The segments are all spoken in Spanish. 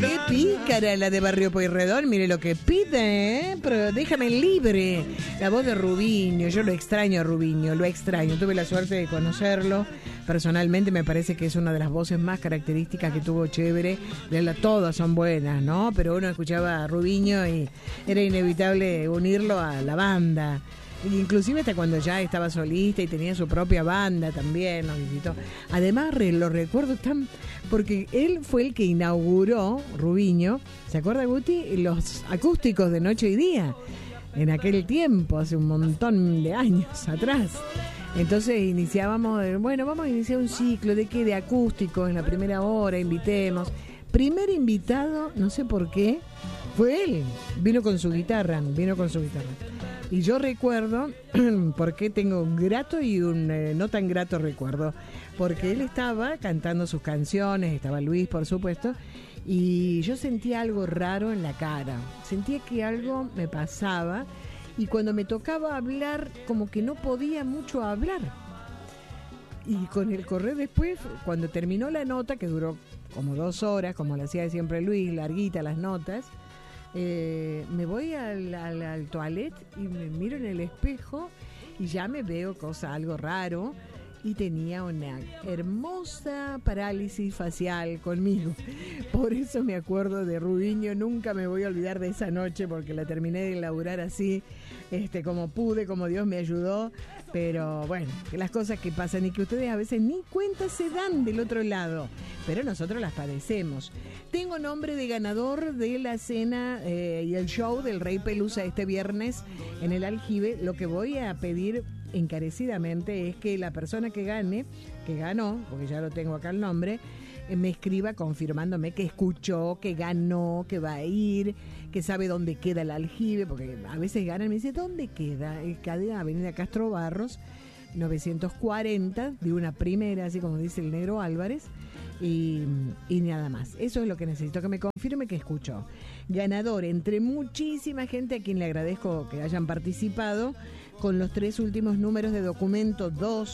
Qué pícara la de Barrio Pueyrredón, mire lo que pide, pero déjame libre. La voz de Rubiño, yo lo extraño a Rubiño, lo extraño. Tuve la suerte de conocerlo. Personalmente me parece que es una de las voces más características que tuvo Chévere. Todas son buenas, ¿no? Pero uno escuchaba a Rubiño y era inevitable unirlo a la banda. Inclusive hasta cuando ya estaba solista y tenía su propia banda también nos visitó. Además lo recuerdo tan... porque él fue el que inauguró, Rubiño, ¿se acuerda, Guti? Los acústicos de Noche y Día, en aquel tiempo, hace un montón de años atrás. Entonces iniciábamos, bueno, vamos a iniciar un ciclo de qué, de acústicos en la primera hora, invitemos. Primer invitado, no sé por qué, fue él, vino con su guitarra. Y yo recuerdo, porque tengo un grato y un no tan grato recuerdo, porque él estaba cantando sus canciones, estaba Luis, por supuesto, y yo sentía algo raro en la cara, sentía que algo me pasaba, y cuando me tocaba hablar, como que no podía mucho hablar. Y con el correr después, cuando terminó la nota, que duró como 2 horas, como lo hacía siempre Luis, larguita las notas, me voy al toilet y me miro en el espejo y ya me veo algo raro, y tenía una hermosa parálisis facial conmigo. Por eso me acuerdo de Rubiño, nunca me voy a olvidar de esa noche, porque la terminé de elaborar así, como pude, como Dios me ayudó. Pero bueno, que las cosas que pasan y que ustedes a veces ni cuenta se dan del otro lado, pero nosotros las padecemos. Tengo nombre de ganador de la cena y el show del Rey Pelusa este viernes en el Aljibe. Lo que voy a pedir encarecidamente es que la persona que ganó, porque ya lo tengo acá el nombre, me escriba confirmándome que escuchó, que ganó, que va a ir, que sabe dónde queda el Aljibe, porque a veces ganan y me dice, ¿dónde queda? Cadena Avenida Castro Barros, 940, de una primera, así como dice el Negro Álvarez, y nada más. Eso es lo que necesito, que me confirme que escuchó. Ganador, entre muchísima gente a quien le agradezco que hayan participado, con los 3 últimos números de documento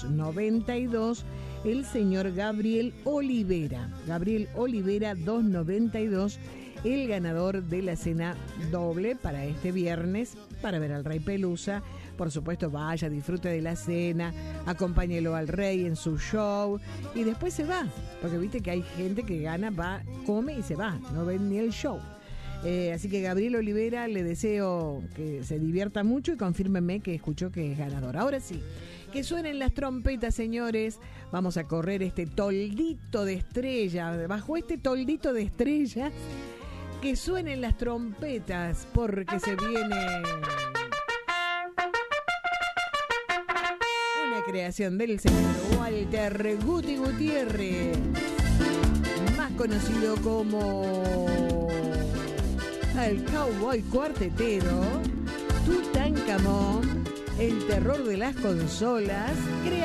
292, el señor Gabriel Olivera. Gabriel Olivera 292, el ganador de la cena doble para este viernes, para ver al Rey Pelusa. Por supuesto, vaya, disfrute de la cena, acompáñelo al Rey en su show y después se va, porque viste que hay gente que gana, va, come y se va, no ven ni el show. Así que Gabriel Olivera, le deseo que se divierta mucho y confírmeme que escuchó que es ganador. Ahora sí, que suenen las trompetas, señores. Vamos a correr este toldito de estrellas. Bajo este toldito de estrellas, que suenen las trompetas, porque se viene una creación del señor Walter Guti Gutiérrez, más conocido como el Cowboy Cuartetero, Tutankamón, el terror de las consolas,